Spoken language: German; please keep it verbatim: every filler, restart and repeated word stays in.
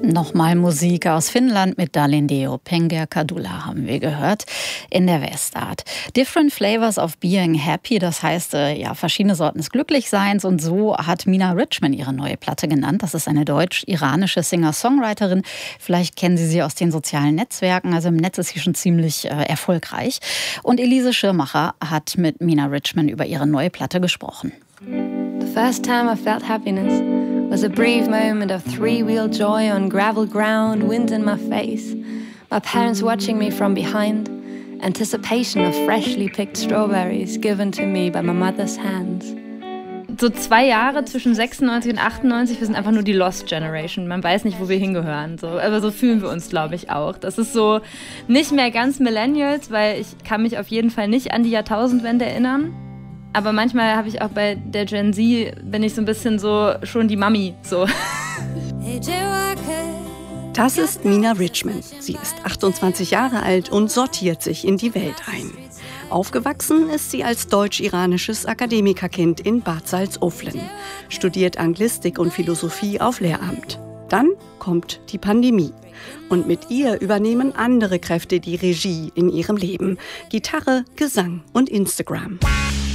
Nochmal Musik aus Finnland mit Dalindeo. Pengar Kadula haben wir gehört in der Westart. Different flavors of being happy, das heißt äh, ja verschiedene Sorten des Glücklichseins. Und so hat Mina Richman ihre neue Platte genannt. Das ist eine deutsch-iranische Singer-Songwriterin. Vielleicht kennen Sie sie aus den sozialen Netzwerken. Also im Netz ist sie schon ziemlich äh, erfolgreich. Und Elise Schirmacher hat mit Mina Richman über ihre neue Platte gesprochen. The first time I felt happiness was a brief moment of three-wheel joy on gravel ground, wind in my face, my parents watching me from behind, anticipation of freshly picked strawberries given to me by my mother's hands. So zwei Jahre zwischen sechsundneunzig und achtundneunzig, wir sind einfach nur die Lost Generation. Man weiß nicht, wo wir hingehören. So. Aber so fühlen wir uns, glaube ich, auch. Das ist so nicht mehr ganz Millennials, weil ich kann mich auf jeden Fall nicht an die Jahrtausendwende erinnern. Aber manchmal habe ich auch bei der Gen Z, bin ich so ein bisschen so schon die Mami. So. Das ist Mina Richman. Sie ist achtundzwanzig Jahre alt und sortiert sich in die Welt ein. Aufgewachsen ist sie als deutsch-iranisches Akademikerkind in Bad Salzuflen, studiert Anglistik und Philosophie auf Lehramt. Dann kommt die Pandemie. Und mit ihr übernehmen andere Kräfte die Regie in ihrem Leben. Gitarre, Gesang und Instagram.